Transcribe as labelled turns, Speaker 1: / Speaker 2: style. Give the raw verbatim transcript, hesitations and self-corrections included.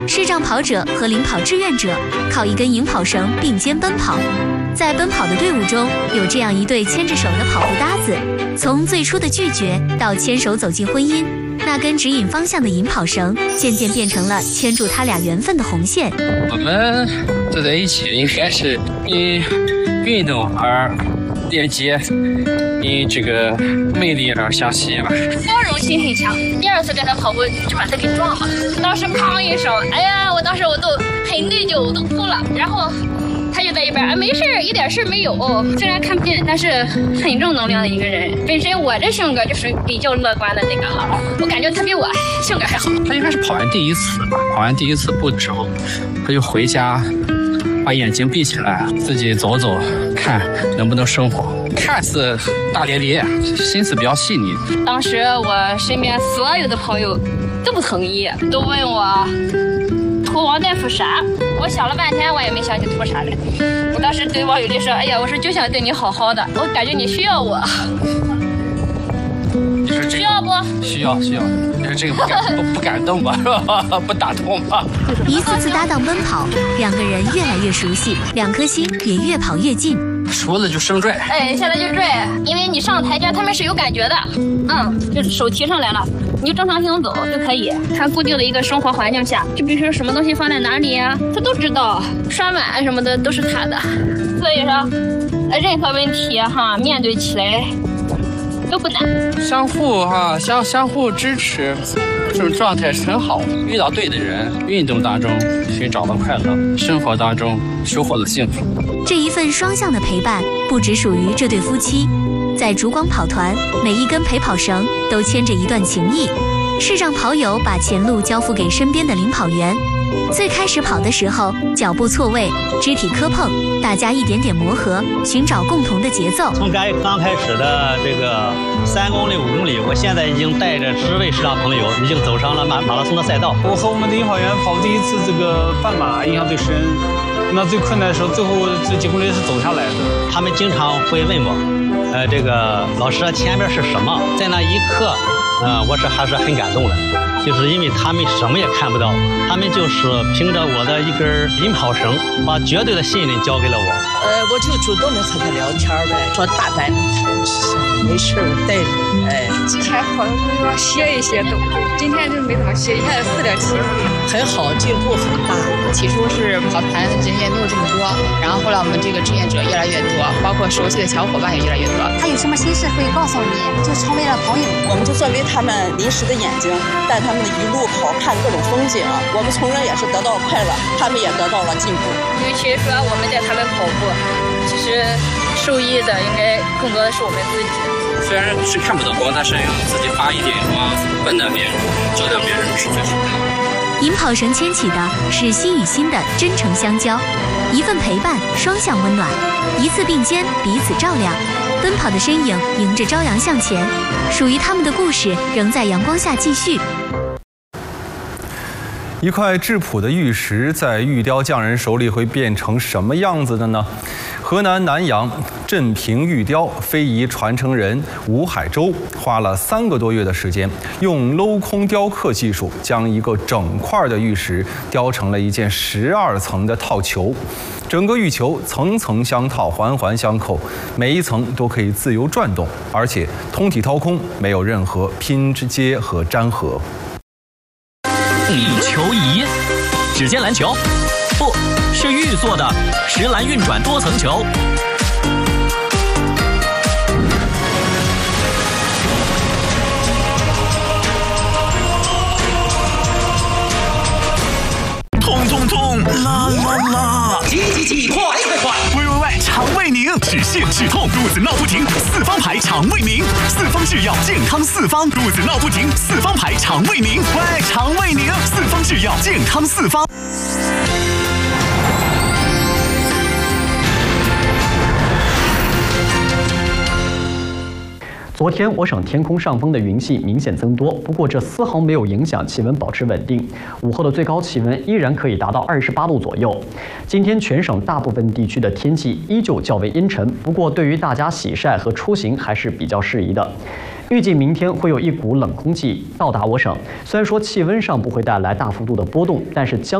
Speaker 1: 视障跑者和领跑志愿者靠一根引跑绳并肩奔跑。在奔跑的队伍中，有这样一对牵着手的跑步搭子，从最初的拒绝到牵手走进婚姻，那根指引方向的引跑绳渐渐变成了牵住他俩缘分的红线。
Speaker 2: 我们走在一起，应该是以运动而连接，以这个魅力而相吸吧。
Speaker 3: 包容心很强。第二次跟他跑步就把他给撞了，当时砰一声，哎呀，我当时我都很内疚，我都哭了。然后他就在一边，啊，没事，一点事没有。虽然看不见，但是很正能量的一个人。本身我这性格就是比较乐观的那个了，我感觉他比我性格还好。
Speaker 2: 他应该是跑完第一次吧，跑完第一次步之后，他就回家，把眼睛闭起来，自己走走，看能不能生活。看似大咧咧，心思比较细腻。
Speaker 3: 当时我身边所有的朋友都不同意，都问我图王大夫啥？我想了半天，我也没想起图啥来。我当时对王友丽说：“哎呀，我说就想对你好好的，我感觉你需要我。”
Speaker 2: 就是这个、
Speaker 3: 需要不？
Speaker 2: 需要需要，就是这个不感不不感动吧，是吧？不打动吧？
Speaker 1: 一次次搭档奔跑，两个人越来越熟悉，两颗心也越跑越近。
Speaker 2: 说了就生拽，
Speaker 3: 哎，现在就拽，因为你上台阶他们是有感觉的，嗯，就是手提上来了，你就正常行走就可以。他固定的一个生活环境下，就比如说什么东西放在哪里呀、啊，他都知道，刷碗什么的都是他的，所以说，任何问题哈，面对起来都不难。
Speaker 2: 相互哈，相相互支持，这种状态是很好。遇到对的人，运动当中寻找到快乐，生活当中收获了幸福。
Speaker 1: 这一份双向的陪伴，不只属于这对夫妻。在烛光跑团，每一根陪跑绳都牵着一段情谊。视障跑友把前路交付给身边的领跑员。最开始跑的时候，脚步错位，肢体磕碰，大家一点点磨合，寻找共同的节奏。
Speaker 4: 从刚刚开始的这个三公里、五公里，我现在已经带着十位视障朋友，已经走上了马马拉松的赛道。
Speaker 5: 我和我们的领跑员跑第一次这个半马，印象最深。那最困难的时候，最后这几公里是走下来的。
Speaker 4: 他们经常会问我，呃，这个老师前面是什么？在那一刻，呃，我是还是很感动的。就是因为他们什么也看不到，他们就是凭着我的一根引跑绳，把绝对的信任交给了我。
Speaker 6: 呃，我就主动的和他聊天呗，说大胆的跑，没事我带着你。哎，
Speaker 7: 之前跑的时候要歇一歇都，今天就没怎么歇，一下子四点七，
Speaker 6: 很好，进步很大。
Speaker 8: 起初是跑团人也没有这么多，然后后来我们这个志愿者越来越多，包括熟悉的小伙伴也越来越多。
Speaker 9: 他有什么心事会告诉你，就成为了朋友。
Speaker 10: 我们就作为他们临时的眼睛，带他们一路跑，看各种风景。我们从人也是得到快乐，他们也得到了进步。
Speaker 3: 尤其说我们带他们跑步，其实受益的应该更多的是我们自己。
Speaker 2: 虽然是看不到光，但是用自己发一点光，温暖别人，照亮别人是最好的。
Speaker 1: 引跑绳牵起的是心与心的真诚相交，一份陪伴，双向温暖，一次并肩，彼此照亮。奔跑的身影迎着朝阳向前，属于他们的故事仍在阳光下继续。
Speaker 11: 一块质朴的玉石在玉雕匠人手里会变成什么样子的呢？河南南阳镇平玉雕非遗传承人吴海洲花了三个多月的时间，用镂空雕刻技术将一个整块的玉石雕成了一件十二层的套球。整个玉球层层相套，环环相扣，每一层都可以自由转动，而且通体掏空，没有任何拼接和粘合。
Speaker 12: 立球仪，指尖篮球，不是玉做的石蓝运转多层球。
Speaker 13: 痛痛痛，啦啦啦！
Speaker 14: 急急急，快快快！
Speaker 13: 喂喂喂，肠胃宁，止泻止痛，肚子闹不停，四方牌肠胃宁，四方制药健康四方，肚子闹不停，四方牌肠胃宁，喂，肠胃宁，四方制药健康四方。
Speaker 15: 昨天，我省天空上方的云系明显增多，不过这丝毫没有影响气温保持稳定。午后的最高气温依然可以达到二十八度左右。今天全省大部分地区的天气依旧较为阴沉，不过对于大家洗晒和出行还是比较适宜的。 预计明天会有一股冷空气到达我省，虽然说气温上不会带来大幅度的波动，但是将